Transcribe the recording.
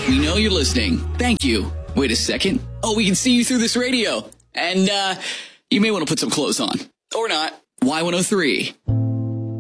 We know you're listening. Thank you. Wait a second. Oh, we can see you through this radio. And, you may want to put some clothes on. Or not. Y103.